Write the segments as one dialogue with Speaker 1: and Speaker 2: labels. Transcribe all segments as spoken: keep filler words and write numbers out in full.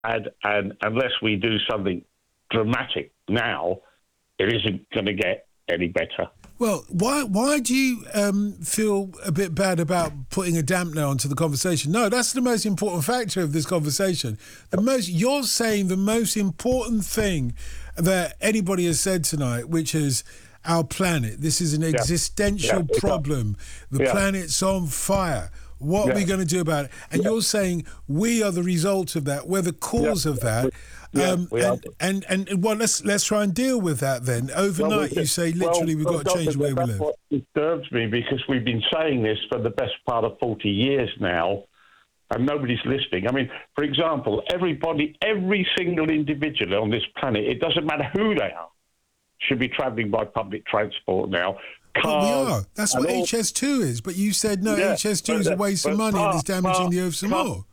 Speaker 1: and, and unless we do something dramatic now, it isn't going to get any better.
Speaker 2: Well, why why do you um, feel a bit bad about putting a dampener onto the conversation? No, that's the most important factor of this conversation. The most you're saying the most important thing that anybody has said tonight, which is our planet. This is an existential yeah. Yeah, problem. The yeah. planet's on fire. What yeah. are we going to do about it? And yeah. you're saying we are the result of that. We're the cause yeah. of that. Yeah, um, and, and, and and well, let's let's try and deal with that then. Overnight, well, you say literally well, we've got to change the way we live.
Speaker 1: What disturbs me, because we've been saying this for the best part of forty years now, and nobody's listening. I mean, for example, everybody, every single individual on this planet, it doesn't matter who they are, should be travelling by public transport now. Cars,
Speaker 2: but we are. That's what all, H S two is. But you said no, yeah, H S two is a waste of money car, and is damaging car, the earth some car, more.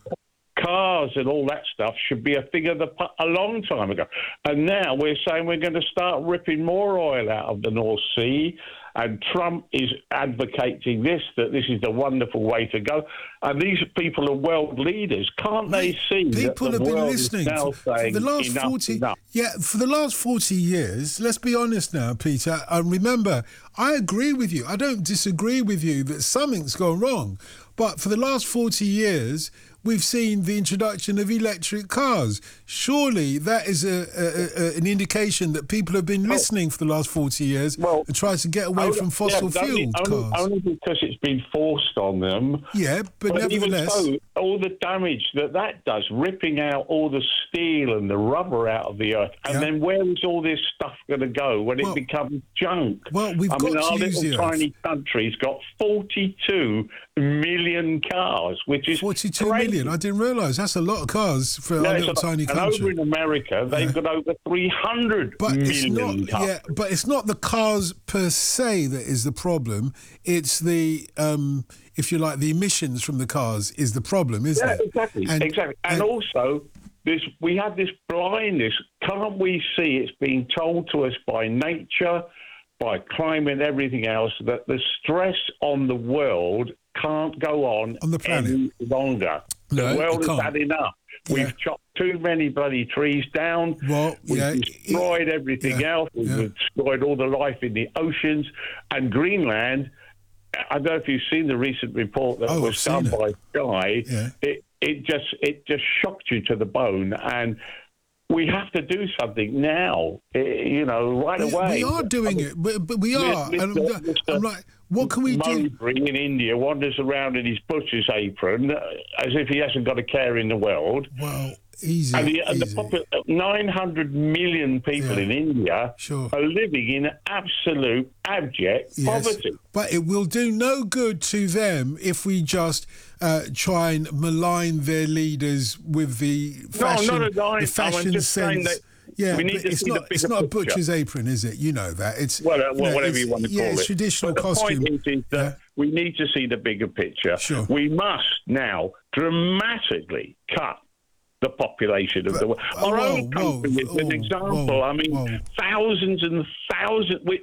Speaker 1: Cars and all that stuff should be a thing of the a long time ago. And now we're saying we're going to start ripping more oil out of the North Sea. And Trump is advocating this, that this is the wonderful way to go. And these people are world leaders. Can't they see
Speaker 2: people
Speaker 1: that the
Speaker 2: have been
Speaker 1: world
Speaker 2: listening
Speaker 1: is now
Speaker 2: for,
Speaker 1: saying
Speaker 2: for the last
Speaker 1: enough,
Speaker 2: forty
Speaker 1: enough.
Speaker 2: Yeah, for the last forty years, let's be honest now, Peter. And remember, I agree with you. I don't disagree with you that something's gone wrong. But for the last forty years, we've seen the introduction of electric cars. Surely that is a, a, a, an indication that people have been listening for the last forty years well, and tries to get away
Speaker 1: only,
Speaker 2: from fossil
Speaker 1: yeah,
Speaker 2: fuel
Speaker 1: only,
Speaker 2: cars.
Speaker 1: Only, only because it's been forced on them.
Speaker 2: Yeah, but, but nevertheless...
Speaker 1: Even so, all the damage that that does, ripping out all the steel and the rubber out of the earth, and yeah. then where is all this stuff going to go when well, it becomes junk?
Speaker 2: Well, we've
Speaker 1: I
Speaker 2: got
Speaker 1: mean,
Speaker 2: to
Speaker 1: our
Speaker 2: use
Speaker 1: little
Speaker 2: the
Speaker 1: tiny
Speaker 2: earth.
Speaker 1: country's got forty-two million cars, which is
Speaker 2: forty-two
Speaker 1: crazy.
Speaker 2: million. I didn't realise that's a lot of cars for
Speaker 1: yeah,
Speaker 2: our little tiny
Speaker 1: and
Speaker 2: country.
Speaker 1: And over in America, they've yeah. got over three hundred
Speaker 2: but
Speaker 1: million
Speaker 2: it's not,
Speaker 1: cars.
Speaker 2: Yeah, but it's not the cars per se that is the problem. It's the, um, if you like, the emissions from the cars is the problem, isn't
Speaker 1: yeah,
Speaker 2: it?
Speaker 1: Exactly,
Speaker 2: and,
Speaker 1: exactly. And,
Speaker 2: and
Speaker 1: also, this we have this blindness. Can't we see it's being told to us by nature, by climate, everything else, that the stress on the world can't go on,
Speaker 2: on the planet
Speaker 1: any longer.
Speaker 2: No,
Speaker 1: the world has had enough.
Speaker 2: Yeah.
Speaker 1: We've chopped too many bloody trees down.
Speaker 2: Well,
Speaker 1: We've
Speaker 2: yeah,
Speaker 1: destroyed everything
Speaker 2: yeah,
Speaker 1: else. We've
Speaker 2: yeah.
Speaker 1: destroyed all the life in the oceans. And Greenland, I don't know if you've seen the recent report that
Speaker 2: oh,
Speaker 1: was done
Speaker 2: it.
Speaker 1: by Sky.
Speaker 2: Yeah.
Speaker 1: It, it just it just shocked you to the bone. And we have to do something now, you know, right
Speaker 2: we,
Speaker 1: away.
Speaker 2: We are doing it, but, but we are.
Speaker 1: Mister
Speaker 2: And I'm,
Speaker 1: Mister
Speaker 2: I'm like, what can we do?
Speaker 1: Mowbray in India wanders around in his butcher's apron as if he hasn't got a care in the world.
Speaker 2: Well, easy.
Speaker 1: And the, and
Speaker 2: easy.
Speaker 1: the popul- nine hundred million people
Speaker 2: yeah.
Speaker 1: in India
Speaker 2: sure.
Speaker 1: are living in absolute abject
Speaker 2: yes.
Speaker 1: poverty.
Speaker 2: But it will do no good to them if we just uh, try and malign their leaders with the fashion,
Speaker 1: no, not a line.
Speaker 2: the fashion
Speaker 1: I'm just
Speaker 2: sense.
Speaker 1: That
Speaker 2: yeah,
Speaker 1: we need to
Speaker 2: it's
Speaker 1: see
Speaker 2: not.
Speaker 1: the
Speaker 2: It's not a
Speaker 1: picture.
Speaker 2: butcher's apron, is it? You know that. It's
Speaker 1: well, uh, well
Speaker 2: you know,
Speaker 1: whatever you want to
Speaker 2: yeah,
Speaker 1: call
Speaker 2: it's
Speaker 1: it.
Speaker 2: traditional
Speaker 1: but the
Speaker 2: costume.
Speaker 1: point is, is that
Speaker 2: yeah.
Speaker 1: we need to see the bigger picture.
Speaker 2: Sure.
Speaker 1: We must now dramatically cut the population of
Speaker 2: but,
Speaker 1: the world.
Speaker 2: Oh,
Speaker 1: Our
Speaker 2: whoa,
Speaker 1: own country
Speaker 2: whoa,
Speaker 1: is an
Speaker 2: whoa,
Speaker 1: example.
Speaker 2: Whoa,
Speaker 1: I mean,
Speaker 2: whoa.
Speaker 1: thousands and thousands. We,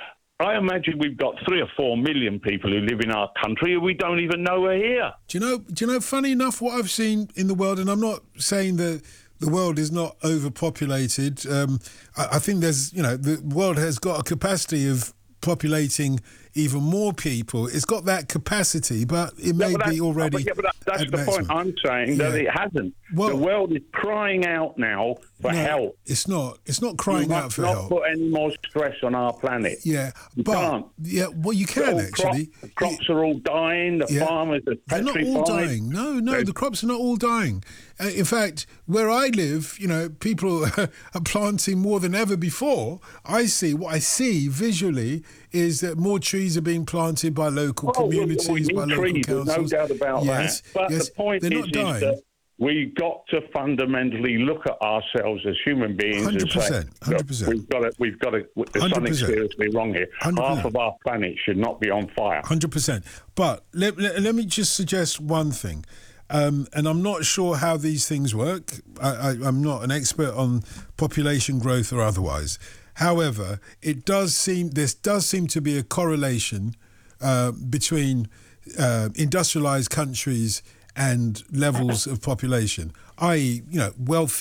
Speaker 1: I imagine we've got three or four million people who live in our country who we don't even know are here.
Speaker 2: Do you know? Do you know? Funny enough, what I've seen in the world, and I'm not saying that the world is not overpopulated. Um, I, I think there's, you know, the world has got a capacity of populating even more people. It's got that capacity, but it may
Speaker 1: yeah,
Speaker 2: be already.
Speaker 1: Yeah, but that, that's the
Speaker 2: maximum.
Speaker 1: point I'm saying, that
Speaker 2: yeah.
Speaker 1: it hasn't.
Speaker 2: Well,
Speaker 1: the world is crying out now for
Speaker 2: no,
Speaker 1: help.
Speaker 2: It's not. It's not crying
Speaker 1: you
Speaker 2: out for
Speaker 1: not
Speaker 2: help.
Speaker 1: Put any more stress on our planet.
Speaker 2: Yeah,
Speaker 1: you
Speaker 2: but
Speaker 1: can't.
Speaker 2: yeah, well, you can
Speaker 1: all
Speaker 2: actually.
Speaker 1: Crop, the crops are all dying. The
Speaker 2: yeah.
Speaker 1: farmers are
Speaker 2: They're not
Speaker 1: petrified.
Speaker 2: all dying. No, no,
Speaker 1: They're,
Speaker 2: the crops are not all dying. Uh, in fact, where I live, you know, people are planting more than ever before. I see what I see visually is that more trees are being planted by local
Speaker 1: oh,
Speaker 2: communities,
Speaker 1: we need
Speaker 2: by local
Speaker 1: trees,
Speaker 2: councils.
Speaker 1: There's no doubt about
Speaker 2: yes,
Speaker 1: that. But
Speaker 2: yes,
Speaker 1: the point
Speaker 2: they're
Speaker 1: is,
Speaker 2: not
Speaker 1: is
Speaker 2: dying.
Speaker 1: that we've got to fundamentally look at ourselves as human beings
Speaker 2: one hundred percent,
Speaker 1: and say,
Speaker 2: one hundred percent.
Speaker 1: we've got to, we've got to, there's something seriously wrong here. one hundred percent. Half of our planet should not be on fire.
Speaker 2: one hundred percent. But let, let, let me just suggest one thing. Um, and I'm not sure how these things work. I, I, I'm not an expert on population growth or otherwise. However, it does seem this does seem to be a correlation uh, between uh, industrialized countries and levels of population, that is, you know, wealthy